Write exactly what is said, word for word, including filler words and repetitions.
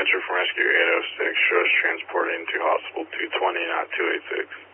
Metro from Rescue eight oh six shows transporting to Hospital two twenty, not two eighty-six.